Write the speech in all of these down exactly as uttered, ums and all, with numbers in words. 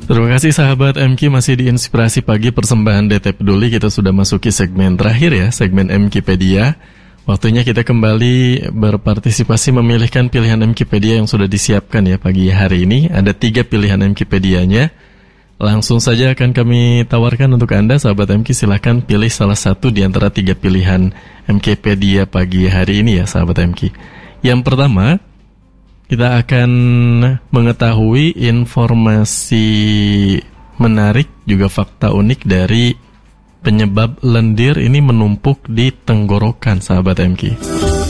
Terima kasih sahabat M Q, masih di Inspirasi Pagi persembahan D T Peduli. Kita sudah masuki segmen terakhir ya, segmen MQpedia. Waktunya kita kembali berpartisipasi memilihkan pilihan MQpedia yang sudah disiapkan ya pagi hari ini. Ada tiga pilihan MQpedianya. Langsung saja akan kami tawarkan untuk Anda sahabat M Q, silahkan pilih salah satu di antara tiga pilihan MQpedia pagi hari ini ya sahabat M Q. Yang pertama, kita akan mengetahui informasi menarik juga fakta unik dari penyebab lendir ini menumpuk di tenggorokan sahabat M Q.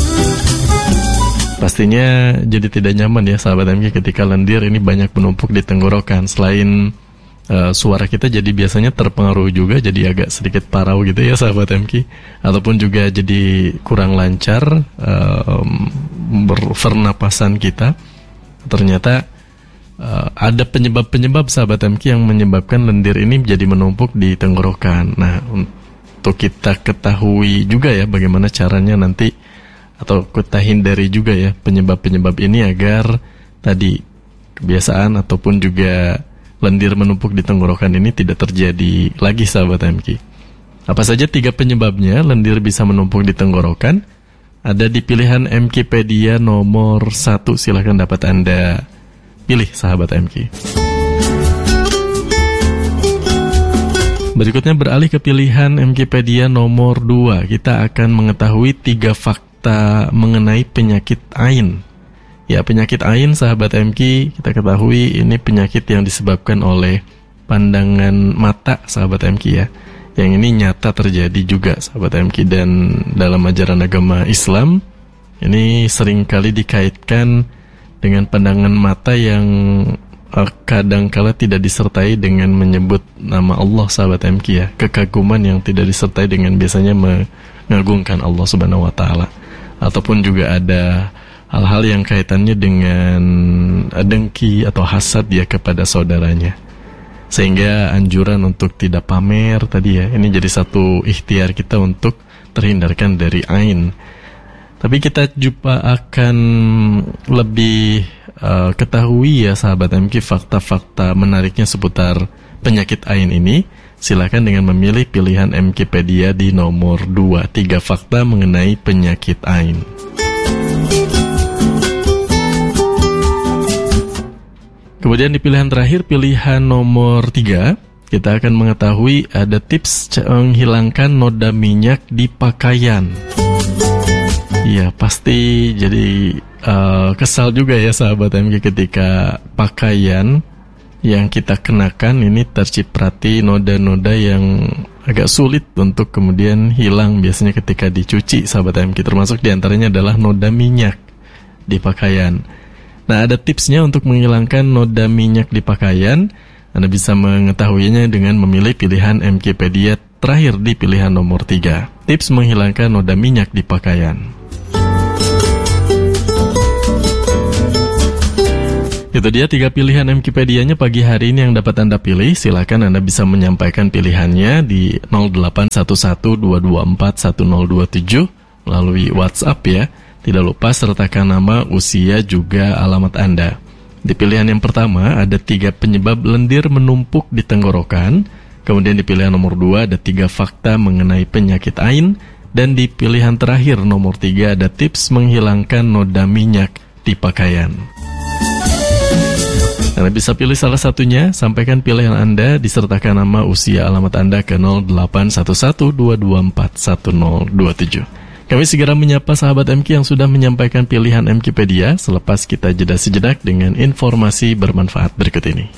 Pastinya jadi tidak nyaman ya sahabat M Q ketika lendir ini banyak menumpuk di tenggorokan. Selain uh, suara kita jadi biasanya terpengaruh juga, jadi agak sedikit parau gitu ya sahabat M Q. Ataupun juga jadi kurang lancar uh, berpernapasan kita. Ternyata uh, ada penyebab-penyebab sahabat M Q yang menyebabkan lendir ini jadi menumpuk di tenggorokan. Nah, untuk kita ketahui juga ya bagaimana caranya nanti, atau kita hindari juga ya penyebab-penyebab ini agar tadi kebiasaan ataupun juga lendir menumpuk di tenggorokan ini tidak terjadi lagi sahabat M Q. Apa saja tiga penyebabnya lendir bisa menumpuk di tenggorokan? Ada di pilihan MQpedia nomor satu, silahkan dapat Anda pilih sahabat M Q. Berikutnya beralih ke pilihan MQpedia nomor dua. Kita akan mengetahui tiga fakta mengenai penyakit ain. Ya, penyakit ain sahabat M Q, kita ketahui ini penyakit yang disebabkan oleh pandangan mata sahabat M Q ya. Yang ini nyata terjadi juga sahabat M Q, dan dalam ajaran agama Islam ini seringkali dikaitkan dengan pandangan mata yang uh, kadangkala tidak disertai dengan menyebut nama Allah sahabat M Q ya. Kekaguman yang tidak disertai dengan biasanya mengagungkan Allah Subhanahu wa taala. Ataupun juga ada hal-hal yang kaitannya dengan dengki atau hasad dia kepada saudaranya. Sehingga anjuran untuk tidak pamer tadi ya, ini jadi satu ikhtiar kita untuk terhindarkan dari ain. Tapi kita juga akan lebih uh, ketahui ya sahabat M Q fakta-fakta menariknya seputar penyakit ain ini. Silakan dengan memilih pilihan MQpedia di nomor dua, tiga fakta mengenai penyakit ain. Kemudian di pilihan terakhir, pilihan nomor tiga, kita akan mengetahui ada tips menghilangkan noda minyak di pakaian. Iya, pasti jadi uh, kesal juga ya sahabat M Q ketika pakaian yang kita kenakan ini terciprati noda-noda yang agak sulit untuk kemudian hilang biasanya ketika dicuci sahabat M Q. Termasuk diantaranya adalah noda minyak di pakaian. Nah, ada tipsnya untuk menghilangkan noda minyak di pakaian. Anda bisa mengetahuinya dengan memilih pilihan MQpedia terakhir di pilihan nomor tiga. Tips menghilangkan noda minyak di pakaian. Itu dia tiga pilihan MQpedianya pagi hari ini yang dapat Anda pilih. Silakan Anda bisa menyampaikan pilihannya di nol delapan satu satu dua dua empat satu nol dua tujuh melalui WhatsApp ya. Tidak lupa sertakan nama, usia, juga alamat Anda. Di pilihan yang pertama ada tiga penyebab lendir menumpuk di tenggorokan. Kemudian di pilihan nomor dua ada tiga fakta mengenai penyakit ain. Dan di pilihan terakhir nomor tiga ada tips menghilangkan noda minyak di pakaian. Anda bisa pilih salah satunya, sampaikan pilihan Anda, disertakan nama, usia, alamat Anda ke nol delapan satu satu dua dua empat satu nol dua tujuh. Kami segera menyapa sahabat M Q yang sudah menyampaikan pilihan MQpedia selepas kita jeda sejenak dengan informasi bermanfaat berikut ini.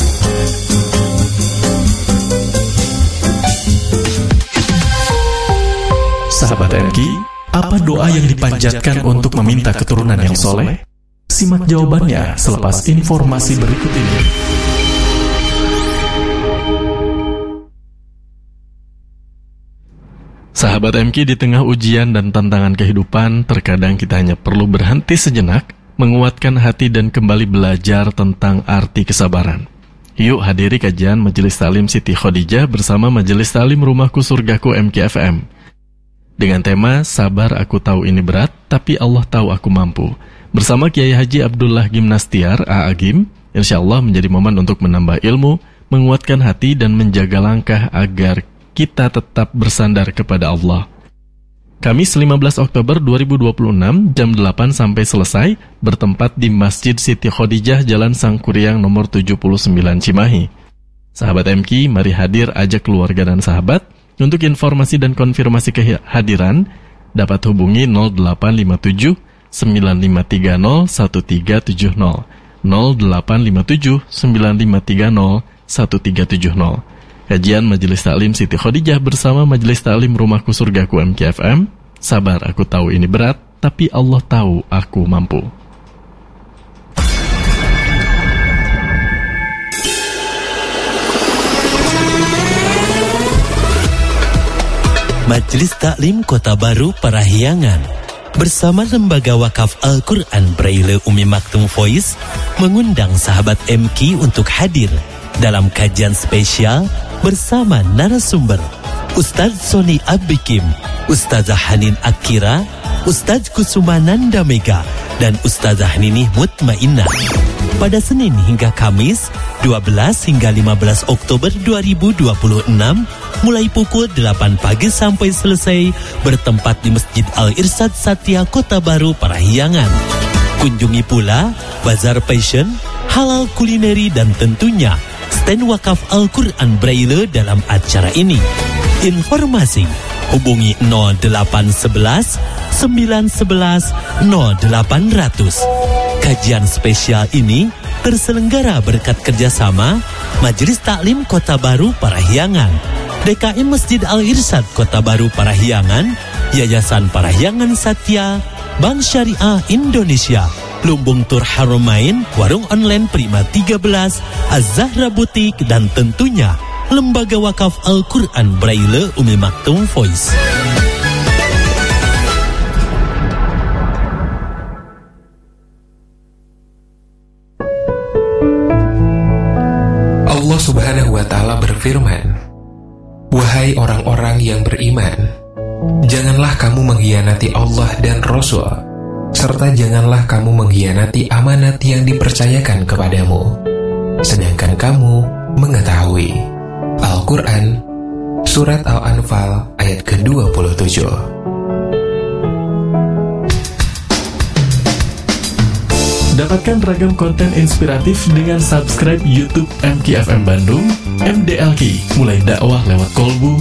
Sahabat M Q, apa doa yang dipanjatkan untuk meminta keturunan yang soleh? Simak jawabannya selepas informasi berikut ini. Sahabat M Q, di tengah ujian dan tantangan kehidupan, terkadang kita hanya perlu berhenti sejenak, menguatkan hati dan kembali belajar tentang arti kesabaran. Yuk hadiri kajian Majelis Talim Siti Khadijah bersama Majelis Talim Rumahku Surgaku M K F M. Dengan tema, Sabar Aku Tahu Ini Berat, Tapi Allah Tahu Aku Mampu. Bersama Kiai Haji Abdullah Gimnastiar, A A Gim, Insya Allah menjadi momen untuk menambah ilmu, menguatkan hati, dan menjaga langkah agar kita tetap bersandar kepada Allah. Kamis lima belas Oktober dua ribu dua puluh enam, jam delapan sampai selesai, bertempat di Masjid Siti Khadijah, Jalan Sangkuriang nomor tujuh puluh sembilan Cimahi. Sahabat M Q, mari hadir, ajak keluarga dan sahabat. Untuk informasi dan konfirmasi kehadiran, dapat hubungi nol delapan lima tujuh sembilan lima tiga nol satu tiga tujuh nol, nol delapan lima tujuh sembilan lima tiga nol satu tiga tujuh nol. Kajian Majelis Taklim Siti Khadijah bersama Majelis Taklim Rumahku Surgaku M Q F M. Sabar, aku tahu ini berat, tapi Allah tahu aku mampu. Majelis Taklim Kota Baru Parahyangan bersama Lembaga Wakaf Al-Quran Braille Umi Maktum Voice mengundang sahabat M Q untuk hadir dalam kajian spesial bersama narasumber Ustadz Sony Abikim, Ustazah Hanin Akira, Ustadz Kusumananda Mega, dan Ustazah Ninih Mutmainnah pada Senin hingga Kamis dua belas hingga lima belas Oktober dua ribu dua puluh enam mulai pukul delapan pagi sampai selesai, bertempat di Masjid Al-Irsyad Satya Kota Baru Parahyangan. Kunjungi pula Bazar Passion, halal kulineri, dan tentunya stand wakaf Al-Quran Braille dalam acara ini. Informasi hubungi nol delapan satu satu sembilan satu satu nol delapan nol nol. Kajian spesial ini terselenggara berkat kerjasama Majelis Taklim Kota Baru Parahyangan, D K M Masjid Al-Irsyad Kota Baru Parahyangan, Yayasan Parahyangan Satya, Bank Syariah Indonesia, Lumbung Tur Haramain, Warung Online Prima tiga belas, Az-Zahra Butik, dan tentunya Lembaga Wakaf Al-Quran Braille Umi Maktum Voice. Allah Subhanahu wa Ta'ala berfirman, "Wahai orang-orang yang beriman, janganlah kamu mengkhianati Allah dan Rasul, serta janganlah kamu mengkhianati amanat yang dipercayakan kepadamu, sedangkan kamu mengetahui." Al-Quran, Surat Al-Anfal ayat ke dua puluh tujuh. Dapatkan ragam konten inspiratif dengan subscribe YouTube M Q F M Bandung, M D L Q, mulai dakwah lewat kolbu,